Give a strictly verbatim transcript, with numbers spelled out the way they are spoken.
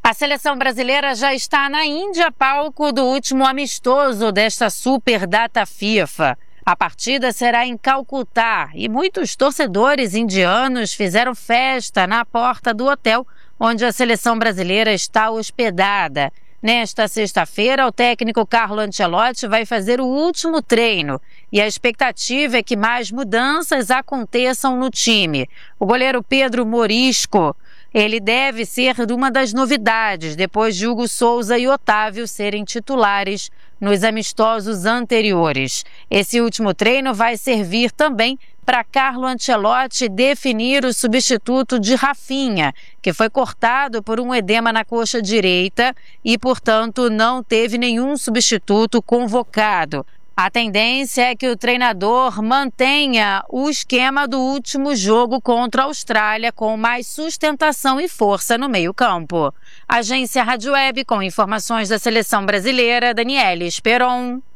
A seleção brasileira já está na Índia, palco do último amistoso desta super data FIFA. A partida será em Calcutá e muitos torcedores indianos fizeram festa na porta do hotel onde a seleção brasileira está hospedada. Nesta sexta-feira, o técnico Carlo Ancelotti vai fazer o último treino e a expectativa é que mais mudanças aconteçam no time. O goleiro Pedro Morisco, ele deve ser uma das novidades, depois de Hugo Souza e Otávio serem titulares nos amistosos anteriores. Esse último treino vai servir também para Carlo Ancelotti definir o substituto de Rafinha, que foi cortado por um edema na coxa direita e, portanto, não teve nenhum substituto convocado. A tendência é que o treinador mantenha o esquema do último jogo contra a Austrália com mais sustentação e força no meio-campo. Agência Rádio Web com informações da seleção brasileira, Daniele Esperon.